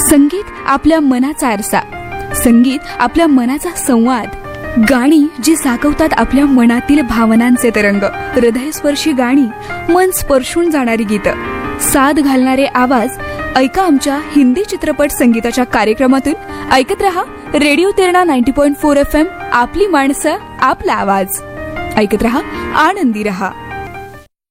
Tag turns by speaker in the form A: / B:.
A: संगीत आपल्या मनाचा आरसा, संगीत आपल्या मनाचा संवाद, गाणी जी जागवतात आपल्या मनातील भावनांचे तरंग, हृदयस्पर्शी गाणी, मन स्पर्शून जाणारी गीतं, साद घालणारे आवाज. ऐका आमच्या हिंदी चित्रपट संगीताच्या कार्यक्रमातून. ऐकत रहा रेडिओ तेरणा 90.4 FM, आपली माणसं, आपला आवाज. ऐकत रहा, आनंदी रहा.